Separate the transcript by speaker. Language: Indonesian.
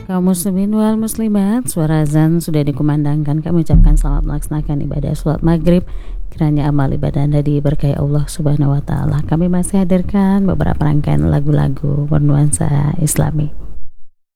Speaker 1: Kaum muslimin wal muslimat, suara azan sudah dikumandangkan. Kami ucapkan selamat melaksanakan ibadah sholat maghrib. Kiranya amal ibadah Anda diberkahi Allah Subhanahu wa Ta'ala. Kami masih hadirkan beberapa rangkaian lagu-lagu bernuansa Islami.